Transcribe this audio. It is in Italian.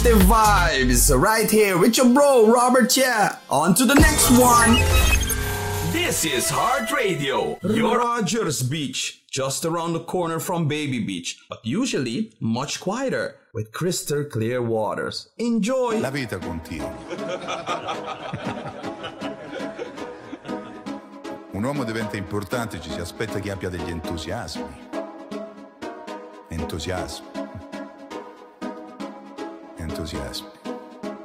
The vibes right here with your bro Robert. Yeah, on to the next one. This is Heart Radio. Your Rogers Beach, just around the corner from Baby Beach, but usually much quieter with crystal clear waters. Enjoy. La vita continua. Un uomo diventa importante, ci si aspetta che abbia degli entusiasmi. Entusiasmi.